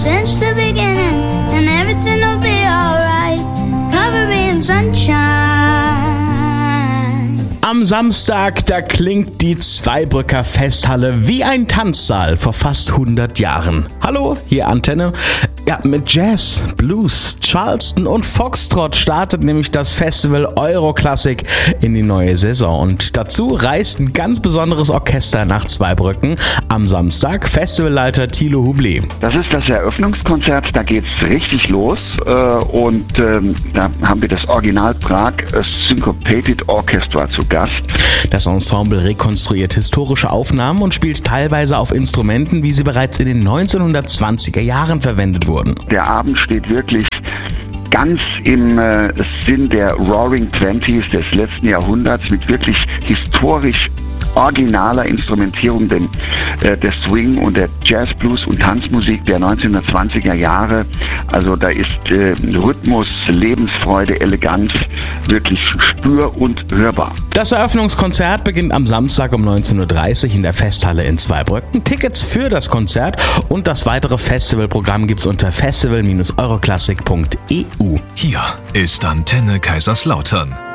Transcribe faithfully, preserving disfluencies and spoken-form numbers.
since the beginning, and everything will be alright. Cover me in sunshine. Am Samstag, da klingt die Zweibrücker Festhalle wie ein Tanzsaal vor fast hundert Jahren. Hallo, hier Antenne. Ja, mit Jazz, Blues, Charleston und Foxtrot startet nämlich das Festival Euroklassik in die neue Saison. Und dazu reist ein ganz besonderes Orchester nach Zweibrücken. Am Samstag Festivalleiter Thilo Hubli. Das ist das Eröffnungskonzert, da geht's richtig los. Äh, und ähm, da haben wir das Original Prag Syncopated Orchestra zu Gast. Das Ensemble rekonstruiert historische Aufnahmen und spielt teilweise auf Instrumenten, wie sie bereits in den neunzehnhundertzwanziger Jahren verwendet wurden. Der Abend steht wirklich ganz im äh, Sinn der Roaring Twenties des letzten Jahrhunderts mit wirklich historisch originaler Instrumentierung denn, äh, der Swing und der Jazz, Blues und Tanzmusik der neunzehnhundertzwanziger Jahre. Also da ist äh, Rhythmus, Lebensfreude, Eleganz wirklich spür- und hörbar. Das Eröffnungskonzert beginnt am Samstag um neunzehn Uhr dreißig in der Festhalle in Zweibrücken. Tickets für das Konzert und das weitere Festivalprogramm gibt's unter festival Bindestrich euroklassik Punkt e u. Hier ist Antenne Kaiserslautern.